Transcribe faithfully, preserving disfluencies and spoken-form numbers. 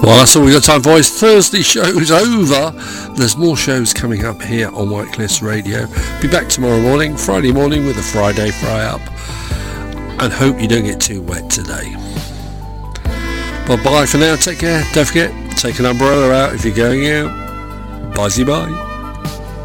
Well, that's all we got time for. It's Thursday show's over. There's more shows coming up here on White Cliffs Radio. Be back tomorrow morning, Friday morning, with a Friday fry up. And hope you don't get too wet today. Bye bye for now. Take care. Don't forget, take an umbrella out if you're going out. Bye bye.